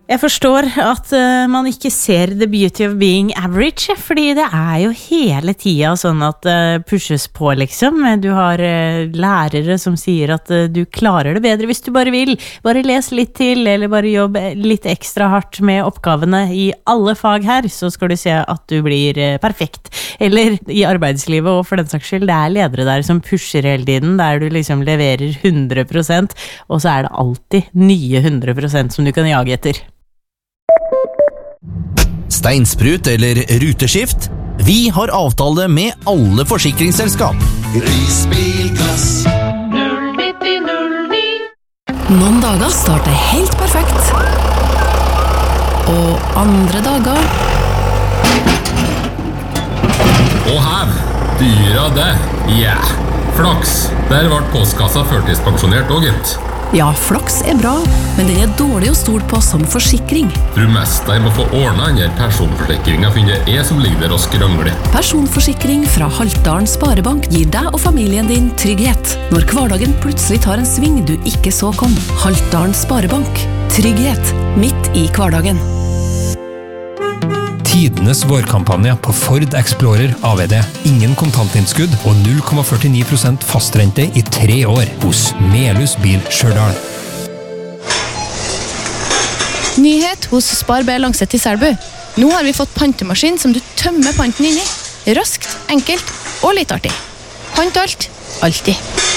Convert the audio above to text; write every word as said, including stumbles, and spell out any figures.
Jeg forstår at uh, man ikke ser the beauty of being average, fordi det er jo hele tiden sånn at uh, pushes på, liksom. Du har uh, lærere som sier at uh, du klarer det bedre hvis du bare vil. Bare les litt til, eller bare jobb litt ekstra hardt med oppgavene i alle fag her, så skal du se at du blir uh, perfekt. Eller i arbeidslivet, og for den saks skyld, det er ledere der som pusher hele tiden, der du liksom leverer hundre prosent, og så er det alltid nye hundre prosent som du kan jage etter. Steinsprut eller ruteskift? Vi har avtale med alle forsikringsselskap. Risbilglass null nitti null ni. Noen dager starter helt perfekt. Og andre dager Og hev, dyra det, ja, yeah. Flaks, der ble postkassa førtidspensjonert også, gitt. Ja, flaks er bra, men den er dårlig å stole på som forsikring. Fru Mester må få ordnet denne personforsikringen, for det er som ligger der og skrangler. Personforsikring fra Haltdalen Sparebank gir deg og familien din trygghet når hverdagen plutselig tar en sving du ikke så kom. Haltdalen Sparebank. Trygghet midt i hverdagen. Tidenes vårkampanje på Ford Explorer A V D. Ingen kontantinnskudd og null komma førtini prosent fastrente i tre år hos Melhus Bil Stjørdal. Nyhet hos Spar B Langset i Selbu. Nå har vi fått pantemaskin som du tømmer panten inn i. Raskt, enkelt og litt artig. Pant alt, alltid.